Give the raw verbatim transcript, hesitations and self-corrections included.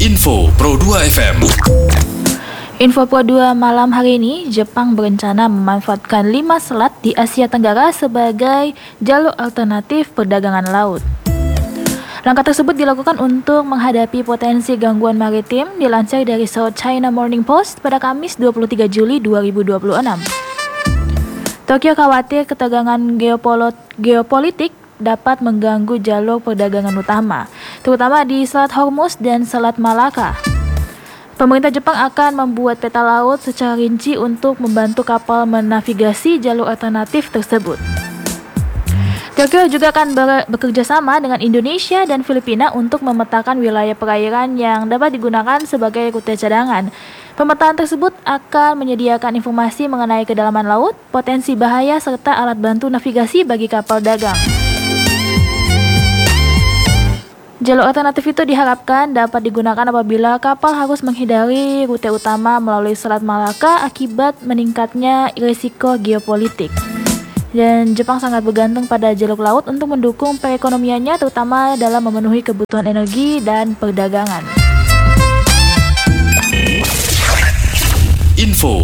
Info Pro dua F M. Info Pro dua malam hari ini, Jepang berencana memanfaatkan lima selat di Asia Tenggara sebagai jalur alternatif perdagangan laut. Langkah tersebut dilakukan untuk menghadapi potensi gangguan maritim, dilansir dari South China Morning Post pada Kamis dua puluh tiga Juli dua ribu dua puluh enam. Tokyo khawatir ketegangan geopolo- geopolitik dapat mengganggu jalur perdagangan utama, terutama di Selat Hormuz dan Selat Malaka. Pemerintah Jepang akan membuat peta laut secara rinci untuk membantu kapal menavigasi jalur alternatif tersebut. Tokyo juga akan ber- bekerja sama dengan Indonesia dan Filipina untuk memetakan wilayah perairan yang dapat digunakan sebagai rute cadangan. Pemetaan tersebut akan menyediakan informasi mengenai kedalaman laut, potensi bahaya, serta alat bantu navigasi bagi kapal dagang. Jalur alternatif itu diharapkan dapat digunakan apabila kapal harus menghindari rute utama melalui Selat Malaka akibat meningkatnya risiko geopolitik. Dan Jepang sangat bergantung pada jalur laut untuk mendukung perekonomiannya, terutama dalam memenuhi kebutuhan energi dan perdagangan. Info